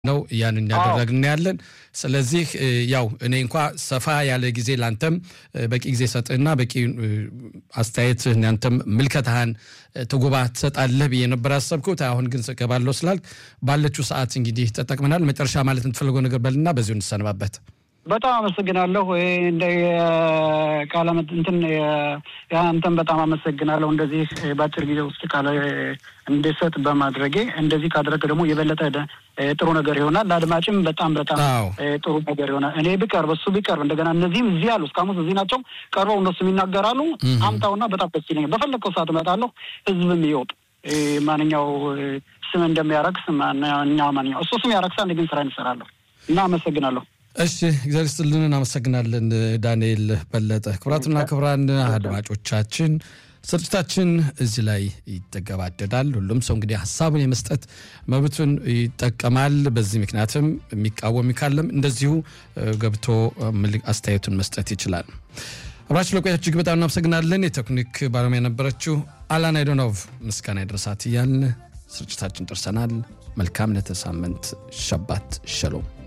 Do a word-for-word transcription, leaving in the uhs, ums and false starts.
ነው ያንን ያደረግን ያለን ስለዚህ ያው እኔ እንኳን ሰፋ ያለ ጊዜ ላንተም በቂ ጊዜ ሰጥና በቂ አስተያየት እናንተም ምልከታህን ተጎባት ሰጣለህ በየነበር አሰብኩት አሁን ግን ሰከባለው ስላልክ ባለችው ሰዓት እንግዲህ ተጠቅመናል መጨረሻ ማለት እንትፈልገው ነገር በልና በዚሁ እንሰነባበት በጣም አመሰግናለሁ እንደ ቃላመት እንትን ያንተም በጣም አመሰግናለሁ እንደዚህ ባጭር ጊዜ ውስጥ ቃል እንደሰጥ በማድረጌ እንደዚህ ካደረገ ደግሞ የበለጠ ጥሩ ነገር ይሆናል ለአድማጭም በጣም በጣም ጥሩ ነገር ይሆናል እኔ ብቀርብ እሱ ቢቀርብ እንደገና እነዚህም እዚህ ያሉ እስካሁን እዚህ ናቸው ቀርበው እነሱ ይናገራሉ አምጣውና በጣም ደስ ይለኛል በፈለከው ሰዓት እመጣለሁ ህዝብም ይወጥ ማንኛው ስም እንደሚያረክስ ማንኛው ማንኛው እሱ ስም ያረክሳል ግን ስራ እንሰራለሁ እና አመሰግናለሁ እሺ እግዚአብሔር ይስጥልን እናመሰግናለን ዳንኤል በለጠ ክብራትና ክብራን አድማጮቻችን ስርጭታችን እዚህ ላይ ይተገባደዳል ሁሉም ሰው እንግዲህ ሐሳቡን የመስጠት መብቱን ይጠቀማል በዚህ ምክንያትም የሚቃወም ይካለም እንደዚሁ ገብቶ አስተያየቱን መስጠት ይችላል አብራችሁ ለቆያችሁ እጅግ በጣም እናመሰግናለን የቴክኒክ ባለሙያ ነበረችው አላና አይዶኖቭ ምስጋና ይድረሳት ይያልን ስርጭታችን ጥርሰናል መልካም ለተሳምንት ሸባት ሸሎም